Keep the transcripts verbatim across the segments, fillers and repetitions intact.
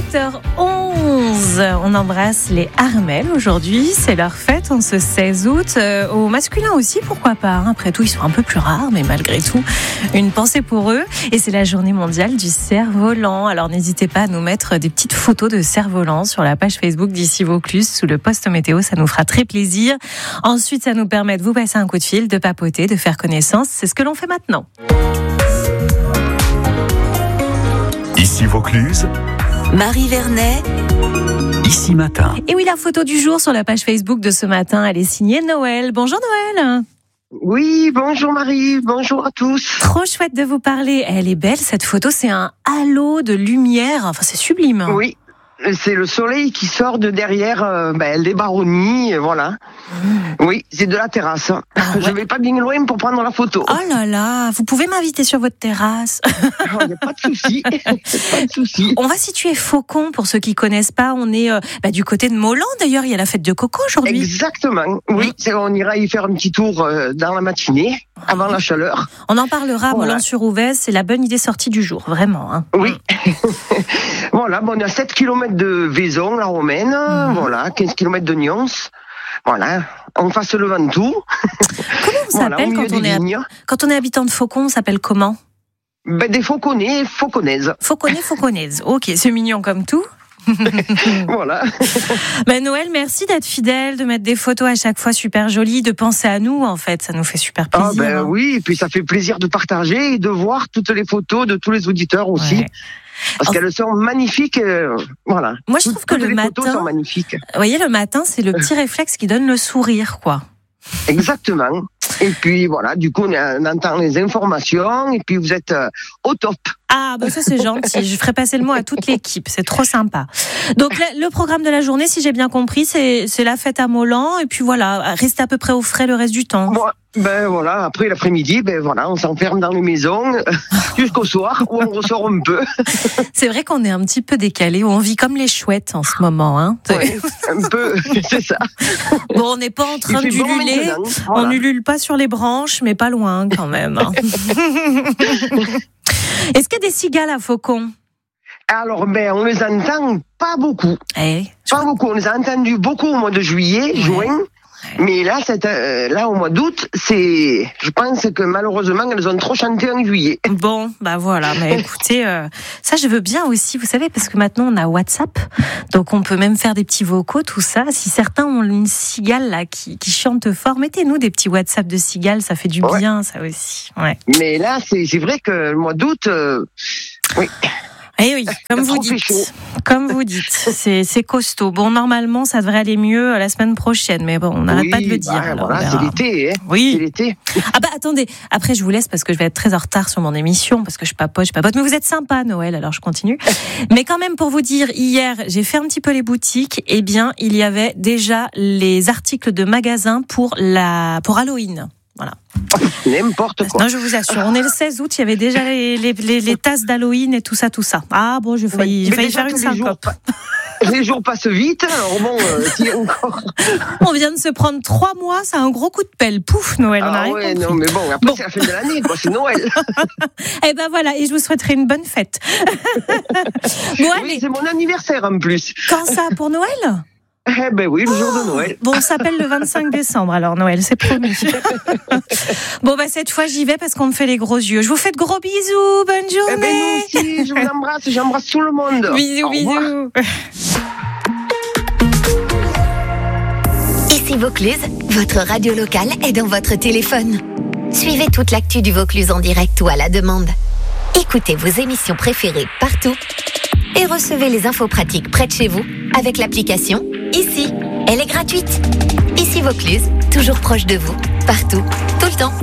sept heures onze. On embrasse les Armelles aujourd'hui. C'est leur fête en ce seize août. Euh, au masculin aussi, pourquoi pas. Après tout, ils sont un peu plus rares, mais malgré tout, une pensée pour eux. Et c'est la journée mondiale du cerf-volant. Alors n'hésitez pas à nous mettre des petites photos de cerf-volant sur la page Facebook d'Ici Vaucluse sous le post météo. Ça nous fera très plaisir. Ensuite, ça nous permet de vous passer un coup de fil, de papoter, de faire connaissance. C'est ce que l'on fait maintenant. Ici Vaucluse, Marie Vernet, Ici Matin. Et oui, la photo du jour sur la page Facebook de ce matin, elle est signée Noël. Bonjour Noël. Oui, bonjour Marie, bonjour à tous. Trop chouette de vous parler. Elle est belle cette photo, c'est un halo de lumière, enfin c'est sublime. Oui, c'est le soleil qui sort de derrière euh, ben, les baronnies, euh, voilà. Mmh. Oui, c'est de la terrasse. Ah, ouais. Je vais pas bien loin pour prendre la photo. Oh là là, vous pouvez m'inviter sur votre terrasse. Il n'y a pas de souci, pas de souci. On va situer Faucon, pour ceux qui connaissent pas. On est euh, bah, du côté de Molan, d'ailleurs, il y a la fête de Coco aujourd'hui. Exactement, oui, c'est, on ira y faire un petit tour euh, dans la matinée, avant la chaleur. On en parlera à voilà. Molan-sur-Ouvèze, c'est la bonne idée sortie du jour, vraiment. Hein. Oui. Voilà, bon, on est à sept kilomètres de Vaison, la Romaine, mmh. Voilà, quinze kilomètres de Nyons. Voilà, on fasse le Ventoux. Comment on voilà, s'appelle quand on, est, quand on est habitant de Faucon, on s'appelle comment? Ben, des Fauconnais, Fauconnaises. Fauconnais, Fauconnaises. Ok, c'est mignon comme tout. Voilà. Ben Noël, merci d'être fidèle, de mettre des photos à chaque fois super jolies, de penser à nous en fait, ça nous fait super plaisir. Ah ben hein. Oui, et puis ça fait plaisir de partager et de voir toutes les photos de tous les auditeurs aussi. Ouais. Parce qu'elles sont magnifiques, euh, voilà. Moi, je trouve que le les matin, photos sont magnifiques. Vous voyez, le matin, c'est le petit réflexe qui donne le sourire, quoi. Exactement. Et puis voilà, du coup, on entend les informations et puis vous êtes euh, au top. Ah, bah ça c'est gentil. Je ferai passer le mot à toute l'équipe. C'est trop sympa. Donc le programme de la journée, si j'ai bien compris, c'est c'est la fête à Molan et puis voilà, rester à peu près au frais le reste du temps. Bon, ben voilà, après l'après-midi, ben voilà, on s'enferme dans les maisons jusqu'au soir où on ressort un peu. C'est vrai qu'on est un petit peu décalé, on vit comme les chouettes en ce moment, hein. Ouais, un peu, c'est ça. Bon, on n'est pas en train d'ululer, bon voilà. On n'ulule pas sur les branches, mais pas loin quand même. Hein. Est-ce qu'il y a des cigales à Faucon? Alors, ben, on les entend pas beaucoup. Eh, pas beaucoup. On les a entendus beaucoup au mois de juillet, ouais. juin. Mais là, c'est, euh, là, au mois d'août, c'est, je pense que malheureusement, elles ont trop chanté en juillet. Bon, bah voilà. Mais écoutez, euh, ça, je veux bien aussi, vous savez, parce que maintenant, on a WhatsApp. Donc, on peut même faire des petits vocaux, tout ça. Si certains ont une cigale, là, qui, qui chante fort, mettez-nous des petits WhatsApp de cigales. Ça fait du ouais. bien, ça aussi. Ouais. Mais là, c'est, c'est vrai que le mois d'août, euh, oui. Eh oui, comme vous dites, comme vous dites, c'est, c'est costaud. Bon, normalement, ça devrait aller mieux la semaine prochaine, mais bon, on n'arrête oui, pas de le dire. Bah, alors, voilà, c'est l'été, hein. Oui. C'est l'été. Ah bah attendez, après je vous laisse parce que je vais être très en retard sur mon émission, parce que je papote, je papote. Mais vous êtes sympa, Noël, alors je continue. Mais quand même, pour vous dire, hier, j'ai fait un petit peu les boutiques. Eh bien, il y avait déjà les articles de magasin pour la, pour Halloween. Voilà. N'importe quoi. Non, je vous assure, on est le seize août, il y avait déjà les, les, les, les tasses d'Halloween et tout ça, tout ça. Ah bon, j'ai failli, j'ai failli faire une syncope. Les jours passent vite, alors bon, euh, si encore. On vient de se prendre trois mois, c'est un gros coup de pelle. Pouf, Noël, on ah a rien ouais, compris. non, mais bon, après bon. C'est la fin de l'année, quoi, c'est Noël. Eh ben voilà, et je vous souhaiterai une bonne fête. Bon, oui, allez. C'est mon anniversaire en plus. Quand ça, pour Noël? Eh ben oui, le jour oh de Noël. Bon, on s'appelle le vingt-cinq décembre, alors Noël, c'est promis. Bon, bah cette fois, j'y vais parce qu'on me fait les gros yeux. Je vous fais de gros bisous, bonne journée. Eh ben nous aussi, je vous embrasse, j'embrasse tout le monde. Bisous, Au bisous. revoir. Ici Vaucluse, votre radio locale est dans votre téléphone. Suivez toute l'actu du Vaucluse en direct ou à la demande. Écoutez vos émissions préférées partout et recevez les infos pratiques près de chez vous avec l'application Ici. Elle est gratuite. Ici Vaucluse, toujours proche de vous, partout, tout le temps.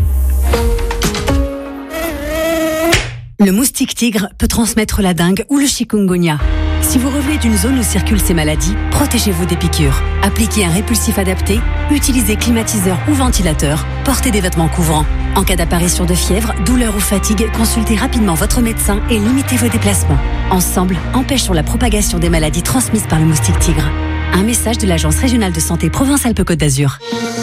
Le moustique tigre peut transmettre la dengue ou le chikungunya. Si vous revenez d'une zone où circulent ces maladies, protégez-vous des piqûres. Appliquez un répulsif adapté, utilisez climatiseur ou ventilateur, portez des vêtements couvrants. En cas d'apparition de fièvre, douleur ou fatigue, consultez rapidement votre médecin et limitez vos déplacements. Ensemble, empêchons la propagation des maladies transmises par le moustique tigre. Un message de l'Agence régionale de santé Provence-Alpes-Côte d'Azur.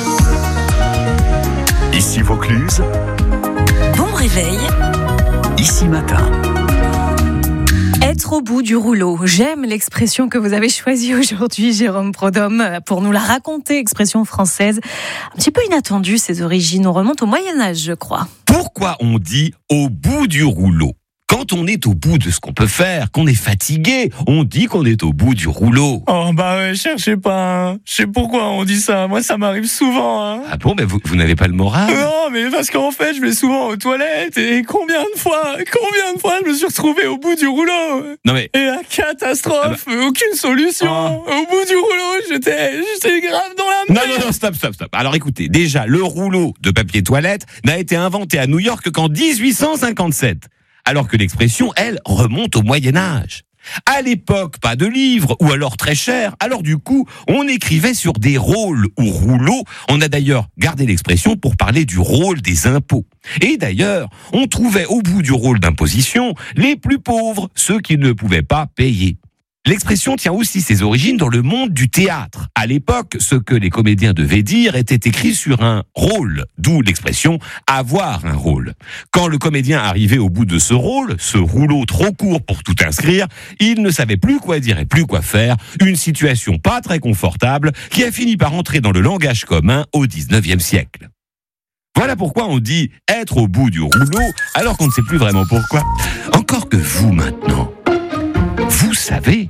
Ici Vaucluse. Bon réveil. Ici Matin. Être Être au bout du rouleau. J'aime l'expression que vous avez choisie aujourd'hui, Jérôme Prodhomme, pour nous la raconter. Expression française un petit peu inattendue. Ses origines remontent au Moyen-Âge, je crois. Pourquoi on dit au bout du rouleau ? Quand on est au bout de ce qu'on peut faire, qu'on est fatigué, on dit qu'on est au bout du rouleau. Oh bah ouais, cherchez pas, hein. Je sais pourquoi on dit ça, moi ça m'arrive souvent. Hein. Ah bon, mais vous, vous n'avez pas le moral ? Non, mais parce qu'en fait, je vais souvent aux toilettes et combien de fois, combien de fois je me suis retrouvé au bout du rouleau. Non mais... Et la catastrophe, ah bah... aucune solution. Oh. Au bout du rouleau, j'étais, j'étais grave dans la merde. Non, non, non, stop, stop, stop. Alors écoutez, déjà, le rouleau de papier toilette n'a été inventé à New York qu'en dix-huit cent cinquante-sept. Alors que l'expression, elle, remonte au Moyen-Âge. À l'époque, pas de livres, ou alors très cher, alors du coup, on écrivait sur des rôles ou rouleaux. On a d'ailleurs gardé l'expression pour parler du rôle des impôts. Et d'ailleurs, on trouvait au bout du rôle d'imposition les plus pauvres, ceux qui ne pouvaient pas payer. L'expression tient aussi ses origines dans le monde du théâtre. À l'époque, ce que les comédiens devaient dire était écrit sur un rôle, d'où l'expression « avoir un rôle ». Quand le comédien arrivait au bout de ce rôle, ce rouleau trop court pour tout inscrire, il ne savait plus quoi dire et plus quoi faire, une situation pas très confortable qui a fini par entrer dans le langage commun au dix-neuvième siècle. Voilà pourquoi on dit « être au bout du rouleau » alors qu'on ne sait plus vraiment pourquoi. Encore que vous maintenant... Vous savez,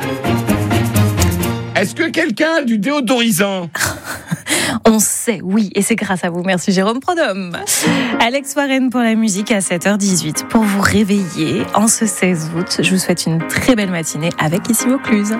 est-ce que quelqu'un a du déodorisant ? On sait, oui, et c'est grâce à vous. Merci Jérôme Prodhomme. Alex Warren pour la musique à sept heures dix-huit. Pour vous réveiller en ce seize août, je vous souhaite une très belle matinée avec Ici Vaucluse.